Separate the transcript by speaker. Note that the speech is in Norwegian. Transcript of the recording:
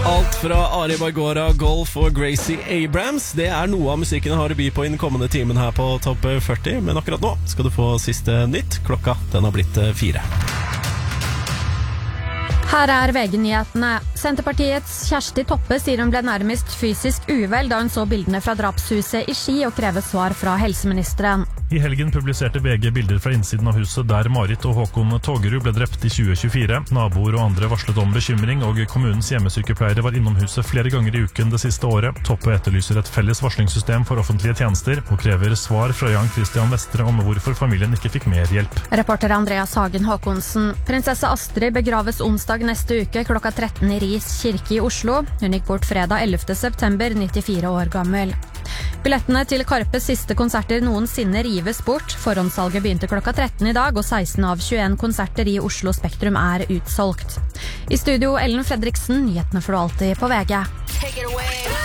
Speaker 1: Alt fra Ari Bagora, Golf og Gracie Abrams. Det noe av musikken jeg har å by på i den kommende timen her på Topp 40. Men akkurat nå skal du få siste nytt. Klokka den har blitt 4.
Speaker 2: Her VG-nyhetene. Senterpartiets Kjersti Toppe sier hun ble nærmest fysisk uvel da hun så bildene fra drapshuset i Ski og krever svar fra helseministeren.
Speaker 3: I helgen publiserte VG bilder fra innsiden av huset der Marit og Håkon Togerud ble drept i 2024. Naboer og andre varslet om bekymring, og kommunens hjemmesykepleiere var innom huset flere ganger i uken det siste året. Toppe etterlyser et felles varslingssystem for offentlige tjenester, og krever svar fra Jan Christian Vestre om hvorfor familien ikke fikk mer hjelp.
Speaker 2: Reporter Andreas Hagen Håkonsen. Prinsesse Astrid begraves onsdag neste uke klokka 13 i Ris kirke i Oslo. Hun gikk bort fredag 11. september, 94 år gammel. Billettene til Karpes siste konserter noensinne rives bort. Forhåndssalget begynte klokka 13 i dag, og 16 av 21 konserter i Oslo Spektrum utsolgt. I studio Ellen Fredriksen, nyhetene får du alltid på VG.